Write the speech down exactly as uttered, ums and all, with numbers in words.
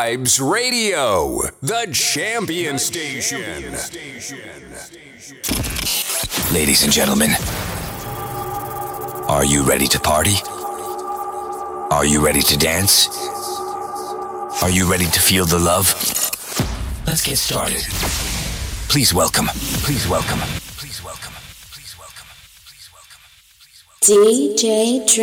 Vibes Radio, the champion station. Ladies and gentlemen, are you ready to party? Are you ready to dance? Are you ready to feel the love? Let's get started. Please welcome, please welcome, please welcome, please welcome, please welcome, please welcome. D J Dre.